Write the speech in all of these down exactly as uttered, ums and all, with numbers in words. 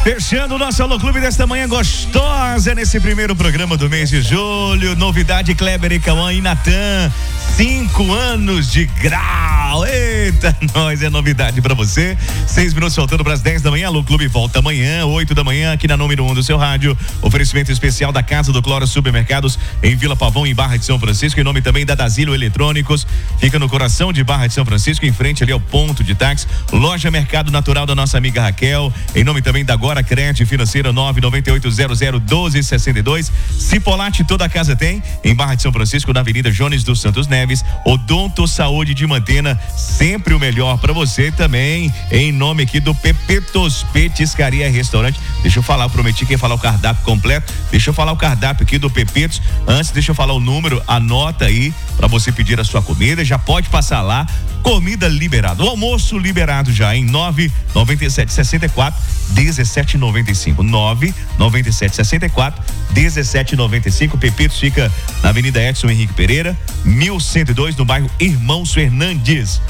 Fechando o nosso Alô Clube desta manhã gostosa, nesse primeiro programa do mês de julho. Novidade: Kleber e Cauã e Natan. Cinco anos de grau. Eita, nós, é novidade pra você. Seis minutos faltando para as dez da manhã. Alô Clube volta amanhã, oito da manhã, aqui na número um do seu rádio. Oferecimento especial da Casa do Cloro Supermercados em Vila Pavão, em Barra de São Francisco. Em nome também da Dasilo Eletrônicos. Fica no coração de Barra de São Francisco, em frente ali ao ponto de táxi. Loja Mercado Natural da nossa amiga Raquel. Em nome também da Agora Crédito Financeira, nove nove oito zero zero um dois seis dois. Cipolate toda a casa tem, em Barra de São Francisco, na Avenida Jones dos Santos Neves. Odonto Saúde de Mantena, sempre o melhor para você também, em nome aqui do Pepetos Petiscaria e Restaurante. Deixa eu falar, eu prometi que ia falar o cardápio completo. Deixa eu falar o cardápio aqui do Pepetos. Antes, deixa eu falar o número, anota aí para você pedir a sua comida, já pode passar lá. Comida liberada, o almoço liberado já em nove nove sete seis quatro um sete nove cinco, nove nove sete seis quatro um sete nove cinco. Pepetos fica na Avenida Edson Henrique Pereira, mil cento e dois, no bairro Irmãos Fernandes.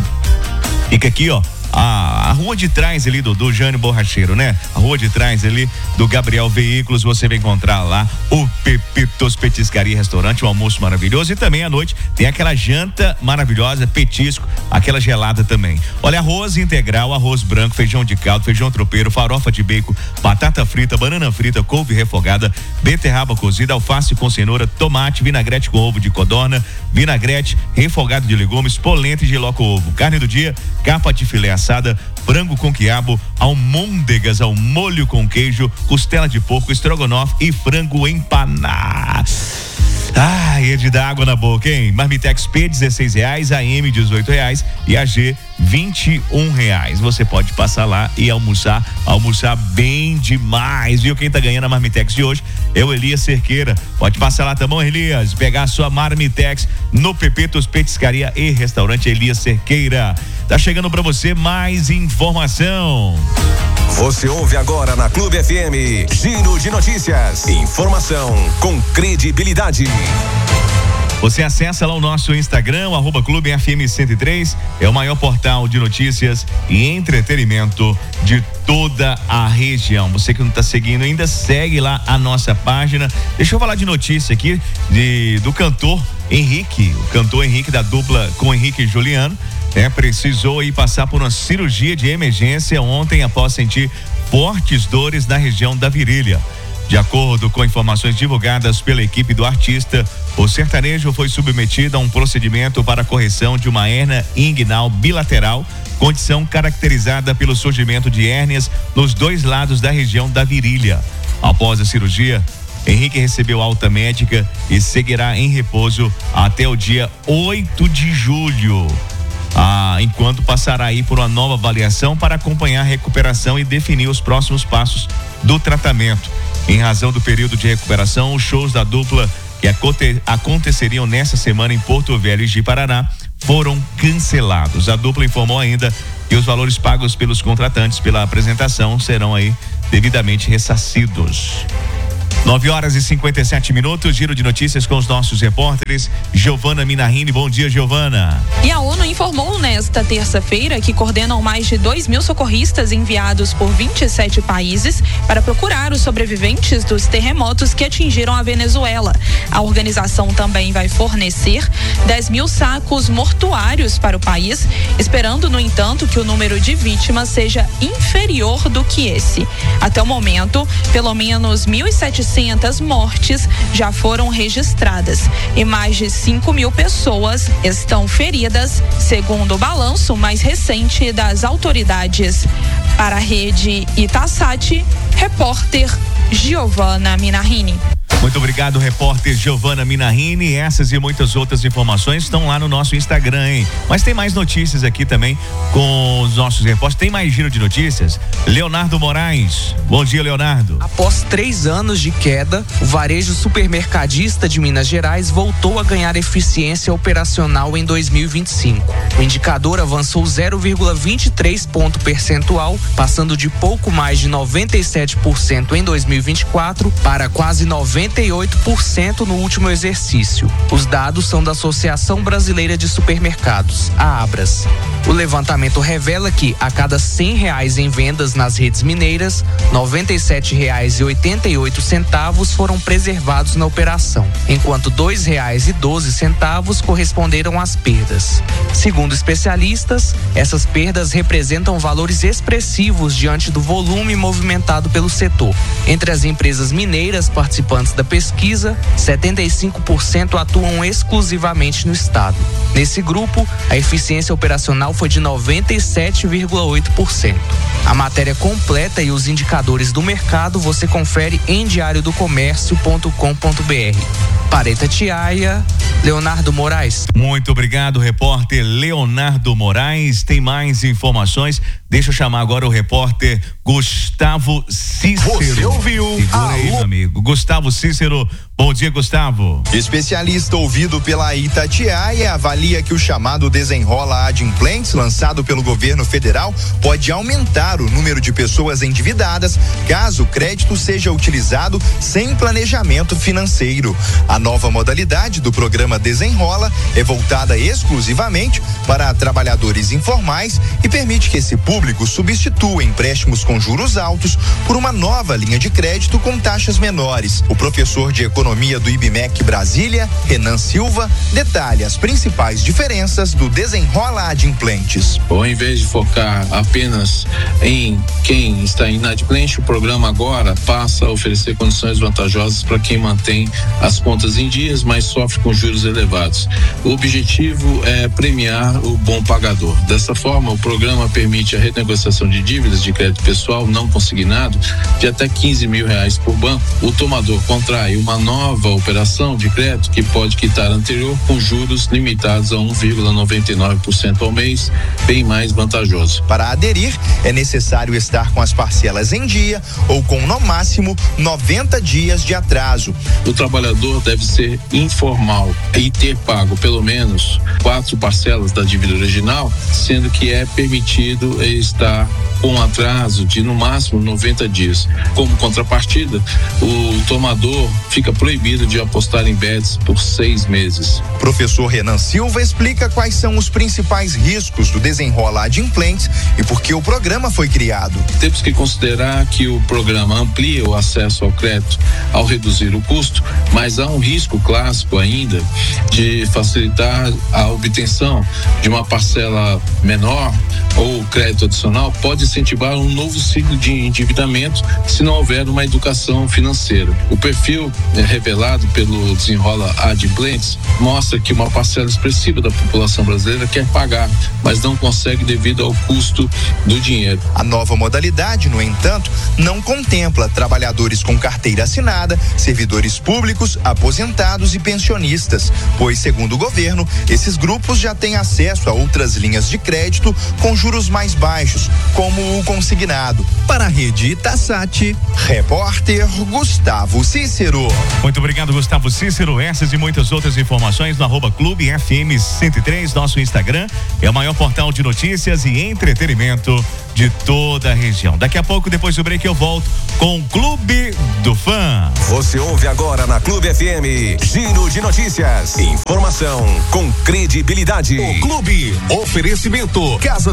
Fica aqui, ó, a, a rua de trás ali do, do Jânio Borracheiro, né? A rua de trás ali do Gabriel Veículos, você vai encontrar lá o Pepitos Petiscaria e Restaurante, um almoço maravilhoso, e também à noite tem aquela janta maravilhosa, petisco, aquela gelada também. Olha, arroz integral, arroz branco, feijão de caldo, feijão tropeiro, farofa de bacon, batata frita, banana frita, couve refogada, beterraba cozida, alface com cenoura, tomate, vinagrete com ovo de codorna, vinagrete, refogado de legumes, polenta e jiló com ovo. Carne do dia, capa de filé assada, frango com quiabo, almôndegas ao molho com queijo, costela de porco, estrogonofe e frango empanado. Ai, é de dar água na boca, hein? Marmitex P, dezesseis reais, A M, dezoito reais e A G, vinte e um reais. Você pode passar lá e almoçar, almoçar bem demais, viu? Quem tá ganhando a Marmitex de hoje é o Elias Cerqueira. Pode passar lá, tá bom, Elias? Pegar a sua Marmitex no Pepetos Petiscaria e Restaurante Elias Cerqueira. Tá chegando pra você mais informação. Você ouve agora na Clube F M, Giro de Notícias. Informação com credibilidade. Você acessa lá o nosso Instagram, o arroba Clube F M cento e três, é o maior portal de notícias e entretenimento de toda a região. Você que não está seguindo ainda, segue lá a nossa página. Deixa eu falar de notícia aqui de, do cantor Henrique, o cantor Henrique da dupla com Henrique e Juliano, né? Precisou aí passar por uma cirurgia de emergência ontem após sentir fortes dores na região da virilha. De acordo com informações divulgadas pela equipe do artista, o sertanejo foi submetido a um procedimento para a correção de uma hérnia inguinal bilateral, condição caracterizada pelo surgimento de hérnias nos dois lados da região da virilha. Após a cirurgia, Henrique recebeu alta médica e seguirá em repouso até o dia oito de julho. Ah, enquanto passará aí por uma nova avaliação para acompanhar a recuperação e definir os próximos passos do tratamento. Em razão do período de recuperação, os shows da dupla que aconte- aconteceriam nessa semana em Porto Velho e Ji-Paraná foram cancelados. A dupla informou ainda que os valores pagos pelos contratantes pela apresentação serão aí devidamente ressarcidos. nove horas e cinquenta e sete minutos, giro de notícias com os nossos repórteres. Giovana Minarrini, bom dia, Giovana. E a ONU informou nesta terça-feira que coordenam mais de dois mil socorristas enviados por vinte e sete países para procurar os sobreviventes dos terremotos que atingiram a Venezuela. A organização também vai fornecer dez mil sacos mortuários para o país, esperando, no entanto, que o número de vítimas seja inferior do que esse. Até o momento, pelo menos mil e setecentas mortes já foram registradas e mais de cinco mil pessoas estão feridas, segundo o balanço mais recente das autoridades. Para a rede Itasat, repórter Giovana Minarrini. Muito obrigado, repórter Giovana Minarrini. Essas e muitas outras informações estão lá no nosso Instagram, hein? Mas tem mais notícias aqui também com os nossos repórteres. Tem mais giro de notícias? Leonardo Moraes. Bom dia, Leonardo. Após três anos de queda, o varejo supermercadista de Minas Gerais voltou a ganhar eficiência operacional em dois mil e vinte e cinco. O indicador avançou zero vírgula vinte e três ponto percentual, passando de pouco mais de noventa e sete por cento em dois mil e vinte e quatro para quase noventa noventa e oito por cento no último exercício. Os dados são da Associação Brasileira de Supermercados, a Abras. O levantamento revela que, a cada cem reais em vendas nas redes mineiras, noventa e sete reais e oitenta e oito centavos foram preservados na operação, enquanto dois reais e doze centavos corresponderam às perdas. Segundo especialistas, essas perdas representam valores expressivos diante do volume movimentado pelo setor. Entre as empresas mineiras participantes da pesquisa, setenta e cinco por cento atuam exclusivamente no estado. Nesse grupo, a eficiência operacional foi de noventa e sete vírgula oito por cento. A matéria completa e os indicadores do mercado você confere em diário do comércio ponto com ponto br. Para Itatiaia, Leonardo Moraes. Muito obrigado, repórter Leonardo Moraes. Tem mais informações? Deixa eu chamar agora o repórter Gustavo Cícero. Você ouviu? Segura aí, meu amigo. Gustavo Cícero. Bom dia, Gustavo. Especialista ouvido pela Itatiaia avalia que o chamado Desenrola Adimplentes, lançado pelo governo federal, pode aumentar o número de pessoas endividadas caso o crédito seja utilizado sem planejamento financeiro. A nova modalidade do programa Desenrola é voltada exclusivamente para trabalhadores informais e permite que esse público substitua empréstimos com juros altos por uma nova linha de crédito com taxas menores. O professor de economia do I B M E C Brasília, Renan Silva, detalha as principais diferenças do Desenrola Adimplentes. Ao invés de focar apenas em quem está inadimplente, o programa agora passa a oferecer condições vantajosas para quem mantém as contas em dias, mas sofre com juros elevados. O objetivo é premiar o bom pagador. Dessa forma, o programa permite a renegociação de dívidas de crédito pessoal não consignado de até quinze mil reais por banco. O tomador contrai uma nova operação de crédito que pode quitar a anterior com juros limitados a um vírgula noventa e nove por cento ao mês, bem mais vantajoso. Para aderir, é necessário estar com as parcelas em dia ou com no máximo noventa dias de atraso. O trabalhador deve ser informal e ter pago pelo menos quatro parcelas da dívida original, sendo que é permitido estar com atraso de no máximo noventa dias. Como contrapartida, o tomador fica proibido de apostar em bets por seis meses. Professor Renan Silva explica quais são os principais riscos do Desenrola Adimplentes e por que o programa foi criado. Temos que considerar que o programa amplia o acesso ao crédito ao reduzir o custo, mas há um risco clássico ainda de facilitar a obtenção de uma parcela menor ou crédito adicional pode incentivar um novo ciclo de endividamento se não houver uma educação financeira. O perfil é, revelado pelo Desenrola Adimplentes mostra que uma parcela expressiva da população brasileira quer pagar, mas não consegue devido ao custo do dinheiro. A nova modalidade, no entanto, não contempla trabalhadores com carteira assinada, servidores públicos, aposentados e pensionistas, pois, segundo o governo, esses grupos já têm acesso a outras linhas de crédito com juros mais baixos, como o consignado. Para a rede Itasat, repórter Gustavo Cícero. Muito obrigado, Gustavo Cícero. Essas e muitas outras informações no arroba Clube F M cento e três, nosso Instagram. É o maior portal de notícias e entretenimento de toda a região. Daqui a pouco, depois do break, eu volto com o Clube do Fã. Você ouve agora na Clube F M, Giro de Notícias. Informação com credibilidade. O Clube, oferecimento Casa